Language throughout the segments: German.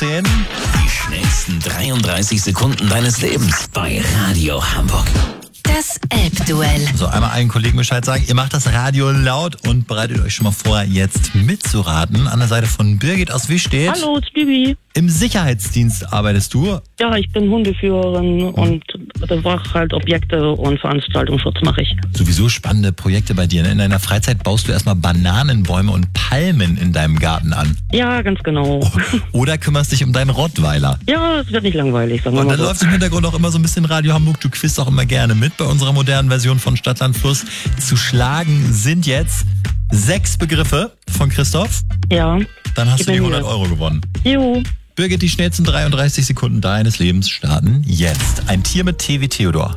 6:16 Uhr. Die schnellsten 33 Sekunden deines Lebens bei Radio Hamburg. Das Elbduell. So, einmal allen Kollegen Bescheid sagen. Ihr macht das Radio laut und bereitet euch schon mal vor, jetzt mitzuraten. An der Seite von Birgit aus Wisch steht: Hallo, Stübi. Im Sicherheitsdienst arbeitest du. Ja, ich bin Hundeführerin und bewache halt Objekte und Veranstaltungsschutz mache ich. Sowieso spannende Projekte bei dir. Ne? In deiner Freizeit baust du erstmal Bananenbäume und Palmen in deinem Garten an. Ja, ganz genau. Oder kümmerst dich um deinen Rottweiler. Ja, es wird nicht langweilig, sagen wir Und mal dann so. läuft im Hintergrund auch immer so ein bisschen Radio Hamburg. Du quizst auch immer gerne mit bei unserer modernen Version von Stadt, Land, Fluss. Zu schlagen sind jetzt 6 Begriffe von Christoph. Ja. Dann hast Gib du die mir 100 Mühe. Euro gewonnen. Jo. Birgit, die schnellsten 33 Sekunden deines Lebens starten jetzt. Ein Tier mit T wie Theodor.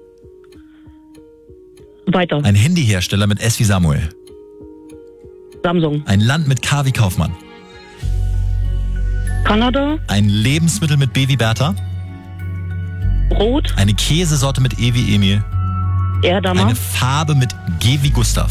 Weiter. Ein Handyhersteller mit S wie Samuel. Samsung. Ein Land mit K wie Kaufmann. Kanada. Ein Lebensmittel mit B wie Bertha. Rot. Eine Käsesorte mit E wie Emil. Erdammer. Eine Farbe mit G wie Gustav.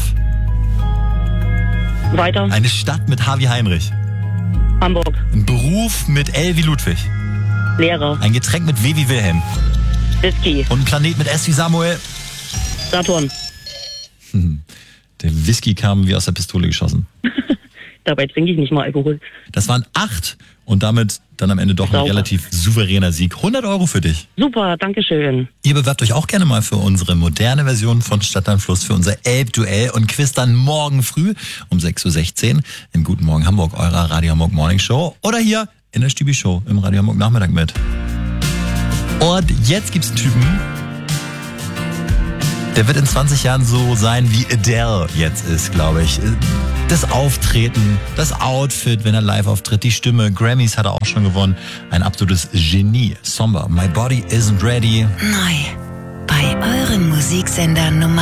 Weiter. Eine Stadt mit H wie Heinrich. Hamburg. Ein Beruf mit L wie Ludwig. Lehrer. Ein Getränk mit W wie Wilhelm. Whisky. Und ein Planet mit S wie Samuel. Saturn. Der Whisky kam wie aus der Pistole geschossen. Dabei trinke ich nicht mal Alkohol. Das waren 8 und damit dann am Ende doch ein Sauber. relativ souveräner Sieg. 100 Euro für dich. Super, danke schön. Ihr bewerbt euch auch gerne mal für unsere moderne Version von Stadt, Land, Fluss, für unser Elbduell und quiz dann morgen früh um 6:16 Uhr im Guten Morgen Hamburg, eurer Radio Hamburg Morning Show oder hier in der Stübi Show im Radio Hamburg Nachmittag mit. Und jetzt gibt's einen Typen, der wird in 20 Jahren so sein, wie Adele jetzt ist, glaube ich. Das Auftreten, das Outfit, wenn er live auftritt, die Stimme, Grammys hat er auch schon gewonnen. Ein absolutes Genie. Somber, My Body Isn't Ready. Neu. Bei eurem Musiksender Nummer